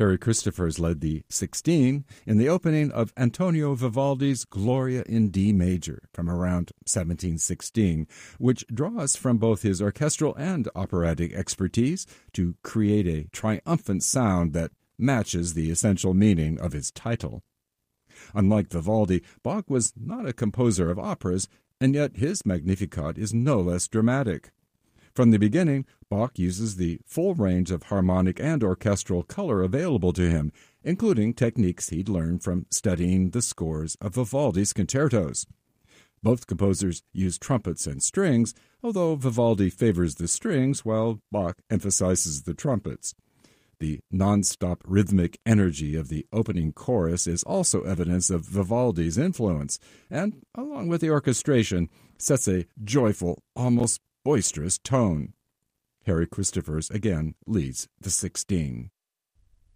Harry Christophers led the 16 in the opening of Antonio Vivaldi's Gloria in D major from around 1716, which draws from both his orchestral and operatic expertise to create a triumphant sound that matches the essential meaning of his title. Unlike Vivaldi, Bach was not a composer of operas, and yet his Magnificat is no less dramatic. From the beginning, Bach uses the full range of harmonic and orchestral color available to him, including techniques he'd learned from studying the scores of Vivaldi's concertos. Both composers use trumpets and strings, although Vivaldi favors the strings while Bach emphasizes the trumpets. The non-stop rhythmic energy of the opening chorus is also evidence of Vivaldi's influence, and, along with the orchestration, sets a joyful, almost boisterous tone. Harry Christophers again leads the 16.